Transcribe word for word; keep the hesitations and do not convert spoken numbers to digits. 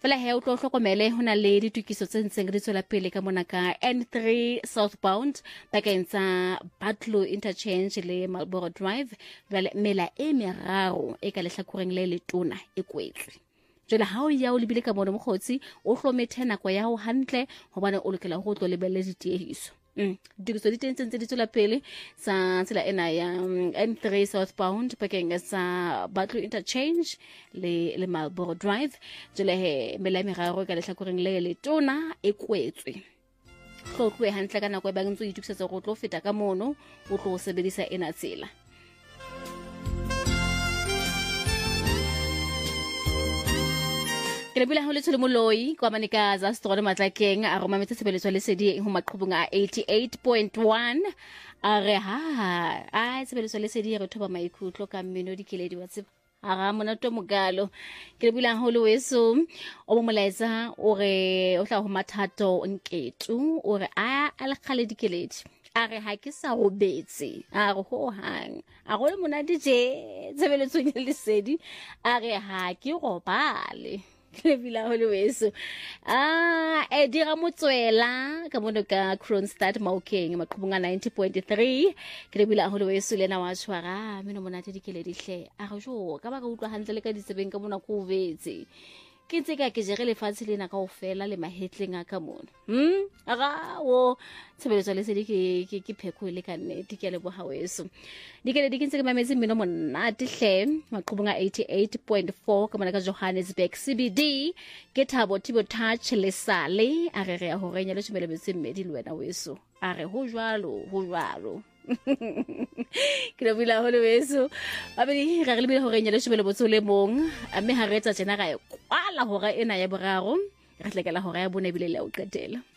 Fela he o tlo hlokomele hona le ditukiso tse ntseng di tswela pele ka mona ka N three southbound bakeng tsa Butler interchange le Marlborough Drive jwale mela e meraro e ka lehlakoreng le letona e kwetswe. Jwale ha o ya o lebile ka mona mokgotsi o hlomethe nako ya ho hantle hobane o lokela ho tlo lebelle ditiehiso. Mm. Diriso di teng tse di tswela pele sa tsela ena ya um, N three southbound bakeng sa Butler interchange le le Marlborough Drive jwale he mela meraro ka lehlakoreng le letona e kwetswe. Go tloe hantle ka nako e bang ntse itukisetsa go tlo feta ka mono o tlo sebedisa ena tsela. Ke lebile ho le tshole moloi kwa manikaza store matlakeng a roma metse sebeletswa le sedi ho maqhubung a eighty-eight point one a re ha a sebeletswa le sedi re thoba maikutlo ka mmino dikeledi wa tseba aga mona to mogalo ke lebile ho le weso o bomolaetsa o re o tla ho mathato nketu o re a a le khale dikeledi a re ha ke sa go betse a re ho hang a go le mona D J sebeletsong le sedi a re ha ke go bale ke bila ho le weso ah e dira motswela ka mono ka Kronstadt Maokeng maqhubunga ninety point three ke bila ho le weso lena wa tshwara meno monate dikeledi hle a go jo ka ba ka utlwa hantle le ka ditsebeng ka mona go betse ke ntse ka ke jere lefatshe lena ka ofela le mahetleng a ka mona hm aga wo tshebeletso le se di ke ke pheko ile ka nnete ke le bo haweso dikele di kentse ke mametse mmino monate hle maqhubunga eighty-eight point four ka mona ka Johannesburg C B D ke Thabo Tibo Touch le sale a re re ya ho renya le tshumele betse mmedi le wena weso a re ho jwalo ho jwalo ke le bila ho le weso a be re re le ho renya le tshumele botse le mong a me ha re etsa tsena ga e kwala hora ena ya boraro re tlekela hora ya bone bile le o qetela.